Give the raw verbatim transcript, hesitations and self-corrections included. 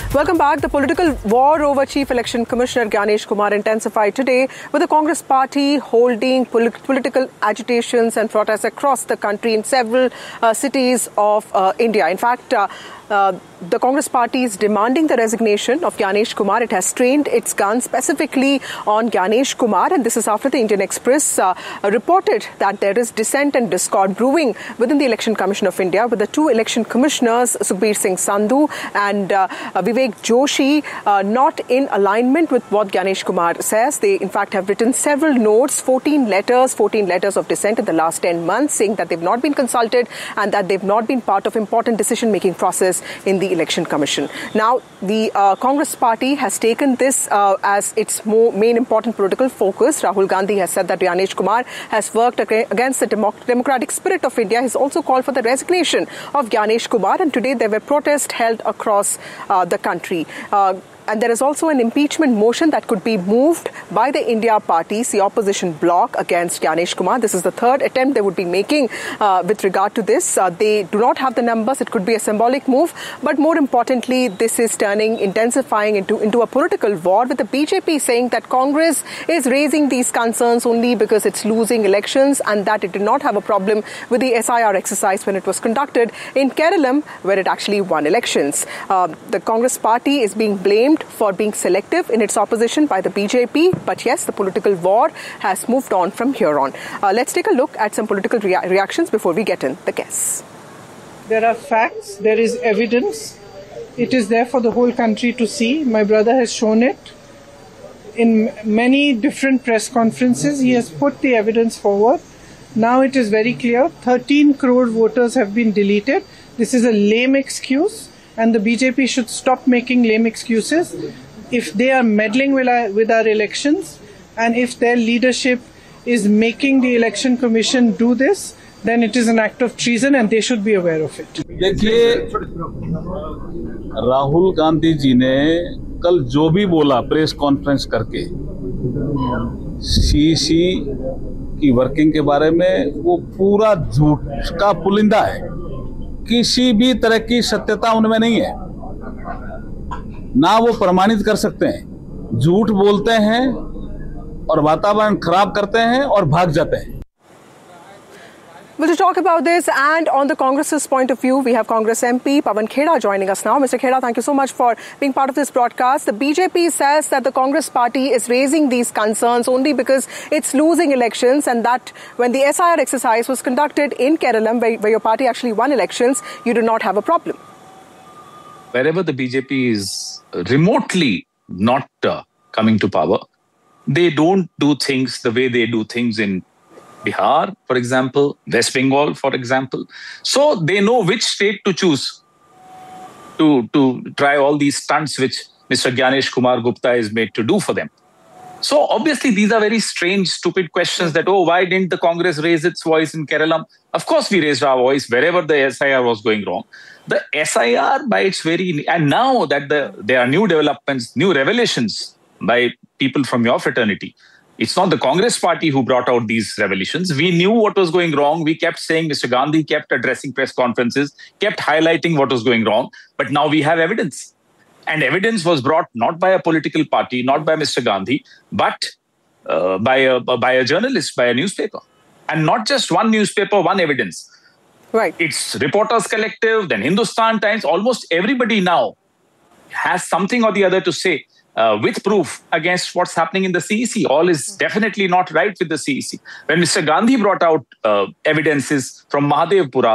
Welcome back. The political war over Chief Election Commissioner Gyanesh Kumar intensified today with the Congress party holding polit political agitations and protests across the country in several uh, cities of uh, India. In fact, uh, uh, the Congress party is demanding the resignation of Gyanesh Kumar. It has trained its guns specifically on Gyanesh Kumar, and this is after the Indian Express uh, reported that there is dissent and discord brewing within the Election Commission of India, with the two election commissioners, Sukhbir Singh Sandhu and uh, Vivek Joshi, uh, not in alignment with what Gyanesh Kumar says. They, in fact, have written several notes, fourteen letters, fourteen letters of dissent in the last ten months, saying that they've not been consulted and that they've not been part of important decision-making process in the Election Commission. Now, the uh, Congress party has taken this uh, as its more main important political focus. Rahul Gandhi has said that Gyanesh Kumar has worked against the democ democratic spirit of India. He's also called for the resignation of Gyanesh Kumar, and today there were protests held across uh, the country. Uh, And there is also an impeachment motion that could be moved by the India parties, the opposition bloc, against Gyanesh Kumar. This is the third attempt they would be making uh, with regard to this. Uh, they do not have the numbers. It could be a symbolic move. But more importantly, this is turning, intensifying into, into a political war, with the B J P saying that Congress is raising these concerns only because it's losing elections, and that it did not have a problem with the S I R exercise when it was conducted in Kerala, where it actually won elections. Uh, the Congress party is being blamed for being selective in its opposition by the B J P. But yes, the political war has moved on from here on. Uh, let's take a look at some political rea reactions before we get in the guests. There are facts, there is evidence. It is there for the whole country to see. My brother has shown it in many different press conferences. He has put the evidence forward. Now it is very clear. thirteen crore voters have been deleted. This is a lame excuse. And the B J P should stop making lame excuses. If they are meddling with our, with our elections, and if their leadership is making the Election Commission do this, then it is an act of treason and they should be aware of it. देखिए, राहुल गांधी जी ने कल जो भी बोला press conference करके CC की working के बारे में, वो पूरा झूठ का पुलिंदा है। किसी भी तरह की सत्यता उनमें नहीं है, ना वो प्रमाणित कर सकते हैं। झूठ बोलते हैं और वातावरण खराब करते हैं और भाग जाते हैं। Well, to talk about this and on the Congress's point of view, we have Congress M P Pawan Kheda joining us now. Mister Kheda, thank you so much for being part of this broadcast. The B J P says that the Congress party is raising these concerns only because it's losing elections, and that when the S I R exercise was conducted in Kerala, where, where your party actually won elections, you do not have a problem. Wherever the B J P is remotely not uh, coming to power, they don't do things the way they do things in Bihar, for example, West Bengal, for example. So they know which state to choose to, to try all these stunts which Mister Gyanesh Kumar Gupta is made to do for them. So obviously these are very strange, stupid questions that, oh, why didn't the Congress raise its voice in Kerala? Of course we raised our voice wherever the S I R was going wrong. The S I R by its very, and now that the, there are new developments, new revelations by people from your fraternity, it's not the Congress party who brought out these revelations. We knew what was going wrong. We kept saying, Mister Gandhi kept addressing press conferences, kept highlighting what was going wrong. But now we have evidence. And evidence was brought not by a political party, not by Mister Gandhi, but uh, by, a, by a journalist, by a newspaper. And not just one newspaper, one evidence. Right. It's Reporters Collective, then Hindustan Times. Almost everybody now has something or the other to say Uh, with proof against what's happening in the C E C. All is definitely not right with the C E C. When Mister Gandhi brought out uh, evidences from Mahadevpura,